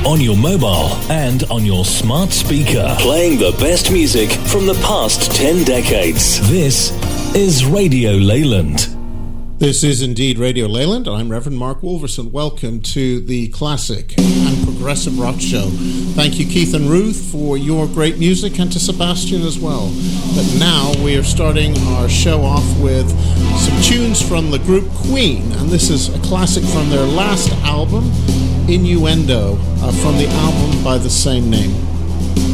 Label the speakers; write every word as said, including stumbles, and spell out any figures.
Speaker 1: on your mobile and on your smart speaker. Playing the best music from the past ten decades. This is Radio Leyland.
Speaker 2: This is indeed Radio Leyland. I'm Reverend Mark Wolverson. Welcome to the classic and progressive rock show. Thank you, Keith and Ruth, for your great music, and to Sebastian as well. But now we are starting our show off with some tunes from the group Queen, and this is a classic from their last album, Innuendo, uh, from the album by the same name.